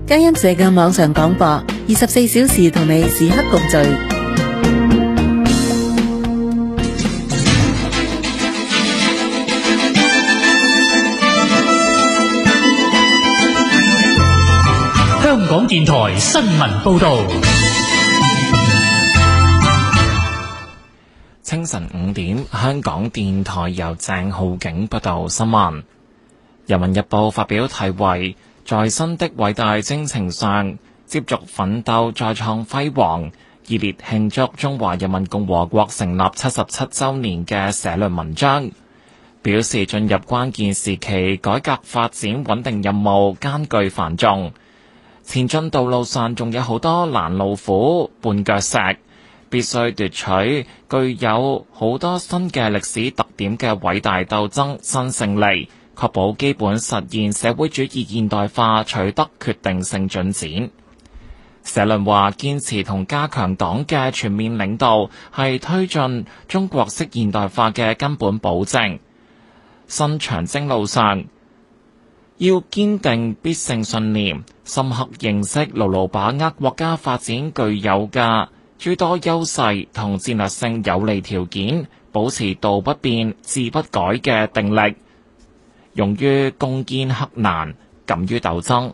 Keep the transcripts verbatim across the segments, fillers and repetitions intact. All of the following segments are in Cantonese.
佳音社嘅網上廣播，二十四小時同你時刻共聚。 香港電台新聞報道。 清晨五點，香港電台由鄭浩景報道新聞。《人民日報》發表題為在新的偉大征程上，接續奮鬥，再創輝煌，熱烈慶祝中華人民共和國成立七十七週年嘅社論文章，表示進入關鍵時期，改革發展穩定任務艱巨繁重，前進道路上仲有好多攔路虎、絆腳石，必須奪取具有好多新嘅歷史特點嘅偉大鬥爭新勝利，確保基本實現社會主義現代化取得決定性進展。社論話，堅持同加強黨嘅全面領導係推進中國式現代化嘅根本保證。新長征路上，要堅定必勝信念，深刻認識、牢牢把握國家發展具有嘅諸多優勢同戰略性有利條件，保持道不變、志不改嘅定力，勇於攻堅克難，敢於鬥爭。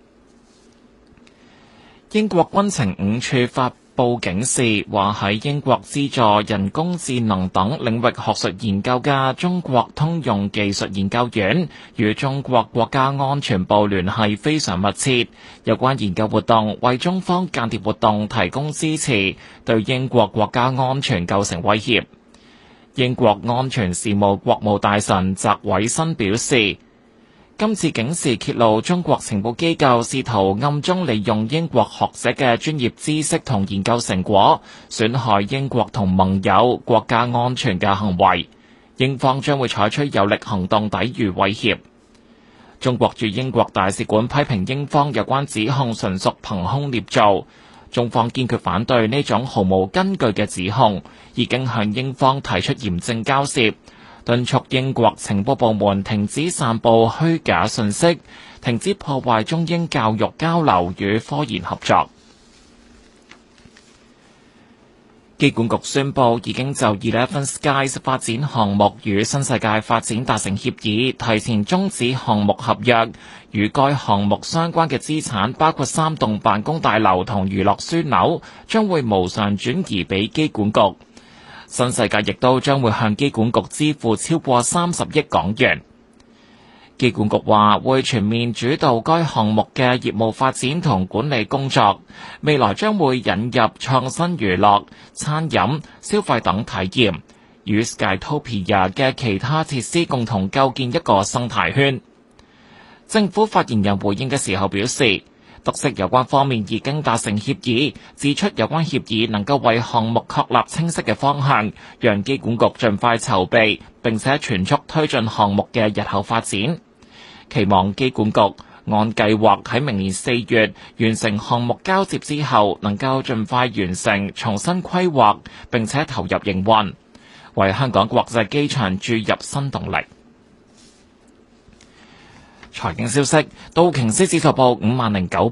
英國軍情五處發布警示，話喺英國資助人工智能等領域學術研究嘅中國通用技術研究院與中國國家安全部聯繫非常密切，有關研究活動為中方間諜活動提供支持，對英國國家安全構成威脅。英國安全事務國務大臣翟偉新表示，今次警示揭露中國情報機構試圖暗中利用英國學者嘅專業知識同研究成果，損害英國同盟友國家安全嘅行為，英方將會採取有力行動抵禦威脅。中國駐英國大使館批評英方有關指控純屬憑空捏造，中方堅決反對呢種毫無根據嘅指控，已經向英方提出嚴正交涉，敦促英國情報部門停止散布虛假信息，停止破壞中英教育交流與科研合作。機管局宣布已經就eleven skies 發展項目與新世界發展達成協議，提前終止項目合約。與該項目相關嘅資產，包括三棟辦公大樓同娛樂樞紐，將會無償轉移俾機管局。新世界亦都將會向機管局支付超過三十億港元。機管局話會全面主導該項目嘅業務發展同管理工作，未來將會引入創新娛樂、餐飲、消費等體驗，與 Skytopia 嘅其他設施共同構建一個生態圈。政府發言人回應嘅時候表示，得悉有關方面已經達成協議，指出有關協議能夠為項目確立清晰嘅方向，讓機管局盡快籌備並且全速推進項目嘅日後發展。期望機管局按計劃喺明年四月完成項目交接之後，能夠盡快完成重新規劃並且投入營運，為香港國際機場注入新動力。財經消息，道瓊斯指數報五萬零九